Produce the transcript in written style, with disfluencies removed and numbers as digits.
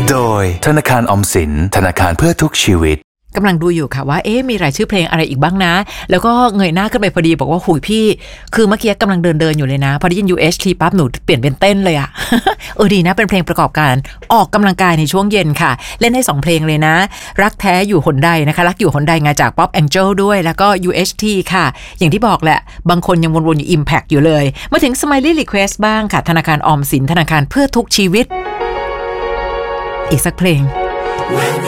โดยธนาคารออมสินธนาคารเพื่อทุกชีวิตกำลังดูอยู่ค่ะว่ามีรายชื่อเพลงอะไรอีกบ้างนะแล้วก็เงยหน้าขึ้นไปพอดีบอกว่าหุยพี่คือเมื่อกี้กำลังเดินอยู่เลยนะพอได้ยิน UHT ปั๊บหนูเปลี่ยนเป็นเต้นเลยอะ ดีนะเป็นเพลงประกอบการออกกำลังกายในช่วงเย็นค่ะเล่นให้2เพลงเลยนะรักแท้อยู่หนใดนะคะรักอยู่หนใดงานจาก Pop Angel ด้วยแล้วก็ UHT ค่ะอย่างที่บอกแหละบางคนยังวนๆอยู่ Impact อยู่เลยมาถึง Smiley Request บ้างค่ะธนาคารออมสินธนาคารเพื่อทุกชีวิตอีกสักเพลง